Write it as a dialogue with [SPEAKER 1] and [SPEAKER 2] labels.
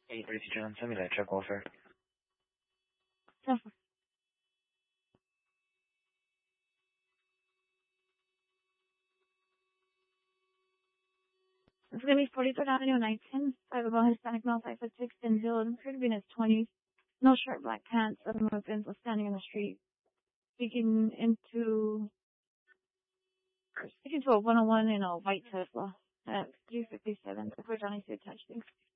[SPEAKER 1] Hey, Tracy John, send me that check welfare.
[SPEAKER 2] Definitely. It's going to be 43rd Avenue, 910. 5 about Hispanic male, 5'6", and build. Appear to be in his 20s. No shirt, black pants, 7 weapons, was standing in the street. Speaking to a 101 in a white Tesla at 357. Before Johnny said touch things.